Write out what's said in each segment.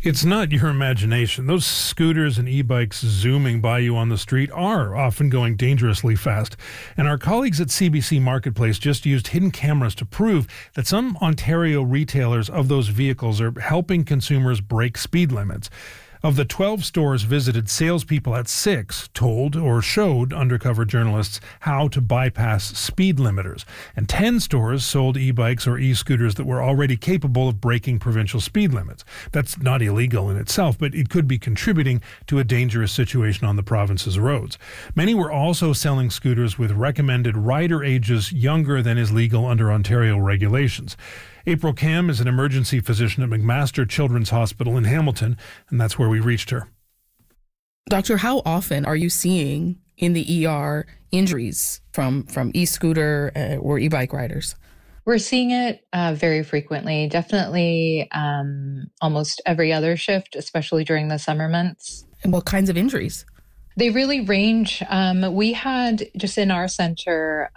It's not your imagination. Those scooters and e-bikes zooming by you on the street are often going dangerously fast. And our colleagues at CBC Marketplace just used hidden cameras to prove that some Ontario retailers of those vehicles are helping consumers break speed limits. Of the 12 stores visited, salespeople at 6 told or showed undercover journalists how to bypass speed limiters. And 10 stores sold e-bikes or e-scooters that were already capable of breaking provincial speed limits. That's not illegal in itself, but it could be contributing to a dangerous situation on the province's roads. Many were also selling scooters with recommended rider ages younger than is legal under Ontario regulations. April Cam is an emergency physician at McMaster Children's Hospital in Hamilton, and that's where we reached her. Doctor, how often are you seeing in the ER injuries from e-scooter or e-bike riders? We're seeing it very frequently, definitely almost every other shift, especially during the summer months. And what kinds of injuries? They really range. We had just in our center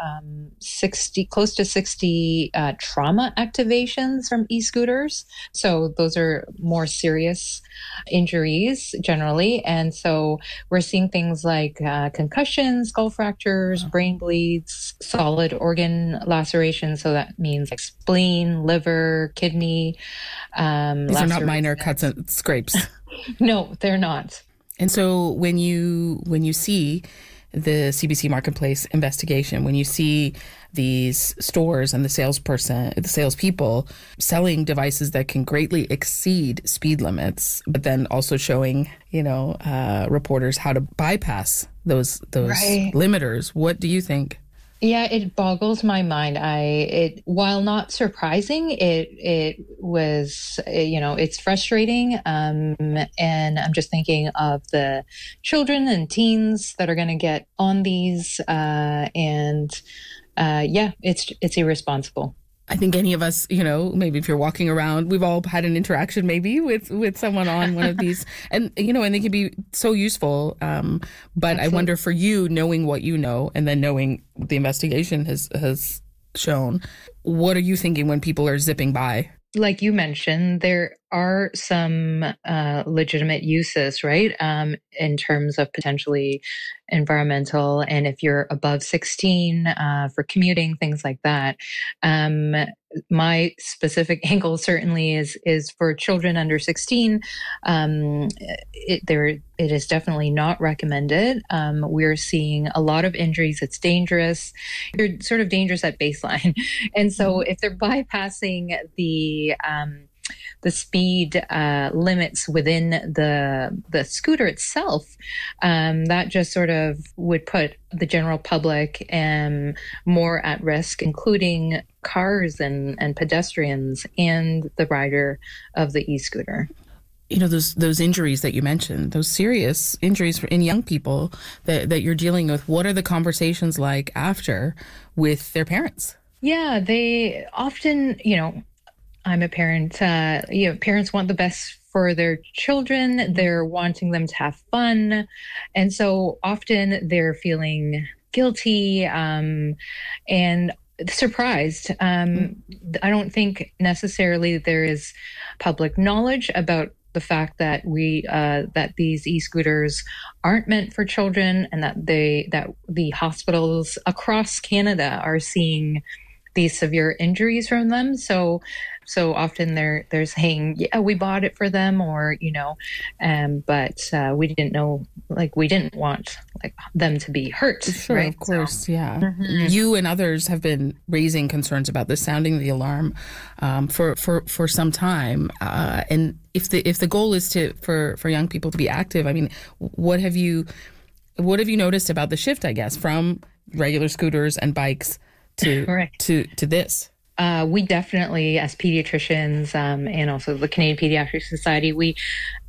close to 60 trauma activations from e-scooters. So those are more serious injuries generally. And so we're seeing things like concussions, skull fractures, brain bleeds, solid organ lacerations. So that means like spleen, liver, kidney. These are not minor cuts and scrapes. No, they're not. And so when you see the CBC Marketplace investigation, when you see these stores and the salespeople selling devices that can greatly exceed speed limits, but then also showing, reporters how to bypass those right. limiters, what do you think? Yeah, it boggles my mind. While not surprising, it was, it's frustrating. And I'm just thinking of the children and teens that are going to get on these. It's irresponsible. I think any of us, maybe if you're walking around, we've all had an interaction maybe with someone on one of these and they can be so useful. But absolutely. I wonder for you, knowing what you know and then knowing the investigation has shown, what are you thinking when people are zipping by? Like you mentioned, there are some legitimate uses, right? In terms of potentially environmental, and if you're above 16 for commuting, things like that. My specific angle certainly is for children under 16. It is definitely not recommended. We're seeing a lot of injuries. It's dangerous. You're sort of dangerous at baseline, and so if they're bypassing the speed limits within the scooter itself, that just sort of would put the general public more at risk, including cars and pedestrians and the rider of the e-scooter. Those injuries that you mentioned, those serious injuries in young people that you're dealing with, what are the conversations like after with their parents? Yeah, they often, I'm a parent. Parents want the best for their children. They're wanting them to have fun. And so often they're feeling guilty and surprised. I don't think necessarily there is public knowledge about the fact that that these e-scooters aren't meant for children, and that the hospitals across Canada are seeing these severe injuries from them. So often they're saying, yeah, we bought it for them, or, but we didn't know, we didn't want them to be hurt. Sure, right? Of course, yeah. Mm-hmm. You and others have been raising concerns about this, sounding the alarm for some time. And if the goal is for young people to be active, I mean, what have you noticed about the shift, I guess, from regular scooters and bikes to this? We definitely, as pediatricians and also the Canadian Pediatric Society, we